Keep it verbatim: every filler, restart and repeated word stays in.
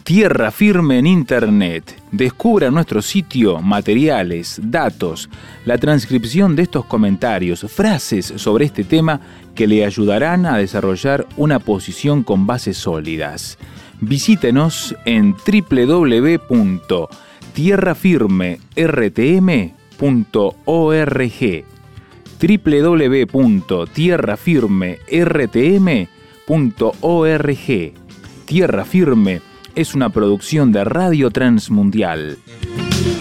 Tierra Firme en Internet. Descubra nuestro sitio, materiales, datos, la transcripción de estos comentarios, frases sobre este tema que le ayudarán a desarrollar una posición con bases sólidas. Visítenos en doble u doble u doble u punto tierra firme r t m punto org doble u doble u doble u punto tierra firme r t m punto org. Tierra Firme es una producción de Radio Transmundial.